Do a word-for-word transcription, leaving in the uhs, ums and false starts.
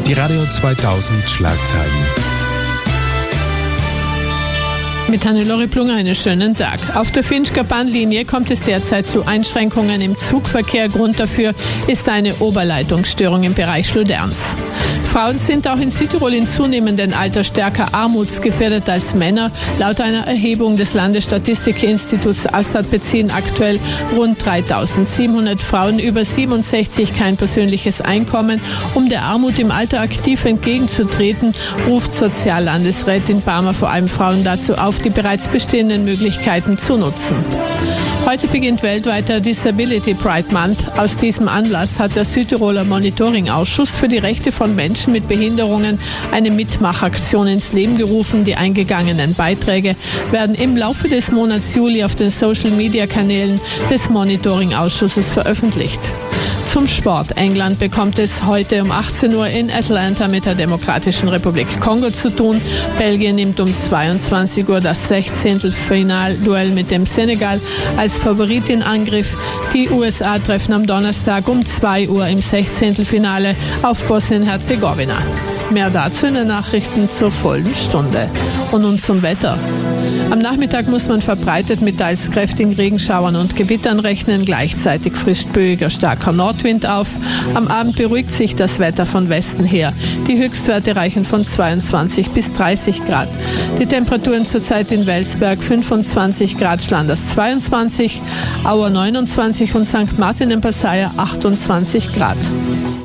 Die Radio zweitausend Schlagzeilen. Mit Hannelore Plunger einen schönen Tag. Auf der Finchker Bahnlinie kommt es derzeit zu Einschränkungen im Zugverkehr. Grund dafür ist eine Oberleitungsstörung im Bereich Schluderns. Frauen sind auch in Südtirol in zunehmendem Alter stärker armutsgefährdet als Männer. Laut einer Erhebung des Landesstatistikinstituts Astat beziehen aktuell rund dreitausendsiebenhundert Frauen über siebenundsechzig kein persönliches Einkommen. Um der Armut im Alter aktiv entgegenzutreten, ruft Soziallandesrätin Barmer vor allem Frauen dazu auf, die bereits bestehenden Möglichkeiten zu nutzen. Heute beginnt weltweit der Disability Pride Month. Aus diesem Anlass hat der Südtiroler Monitoring-Ausschuss für die Rechte von Menschen mit Behinderungen eine Mitmachaktion ins Leben gerufen. Die eingegangenen Beiträge werden im Laufe des Monats Juli auf den Social-Media-Kanälen des Monitoring-Ausschusses veröffentlicht. Zum Sport. England bekommt es heute um achtzehn Uhr in Atlanta mit der Demokratischen Republik Kongo zu tun. Belgien nimmt um zweiundzwanzig Uhr das Sechzehntelfinalduell mit dem Senegal als Favorit in Angriff. Die U S A treffen am Donnerstag um zwei Uhr im Sechzehntelfinale auf Bosnien-Herzegowina. Mehr dazu in den Nachrichten zur vollen Stunde. Und nun zum Wetter. Am Nachmittag muss man verbreitet mit teils kräftigen Regenschauern und Gewittern rechnen. Gleichzeitig frischt böiger, starker Nordwind auf. Am Abend beruhigt sich das Wetter von Westen her. Die Höchstwerte reichen von zweiundzwanzig bis dreißig Grad. Die Temperaturen zurzeit in Welsberg fünfundzwanzig Grad, Schlanders zweiundzwanzig, Auer neunundzwanzig und Sankt Martin im Passaier achtundzwanzig Grad.